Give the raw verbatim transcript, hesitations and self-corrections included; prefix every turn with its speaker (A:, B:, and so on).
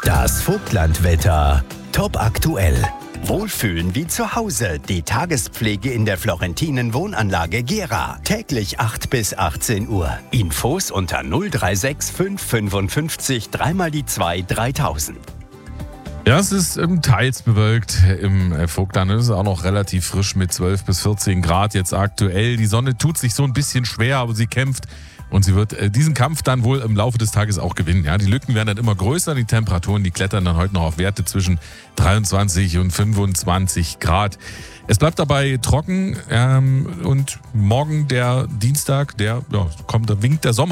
A: Das Vogtlandwetter. Top aktuell. Wohlfühlen wie zu Hause. Die Tagespflege in der Florentinen Wohnanlage Gera. Täglich acht bis achtzehn Uhr. Infos unter null drei sechs fünf fünfundfünfzig dreimal die zwei dreitausend.
B: Ja, es ist ähm, teils bewölkt im äh, Vogtland. Es ist auch noch relativ frisch mit zwölf bis vierzehn Grad jetzt aktuell. Die Sonne tut sich so ein bisschen schwer, aber sie kämpft. Und sie wird äh, diesen Kampf dann wohl im Laufe des Tages auch gewinnen. Ja, die Lücken werden dann immer größer, die Temperaturen, die klettern dann heute noch auf Werte zwischen dreiundzwanzig und fünfundzwanzig Grad. Es bleibt dabei trocken ähm, und morgen der Dienstag, der ja, kommt, da winkt der Sommer.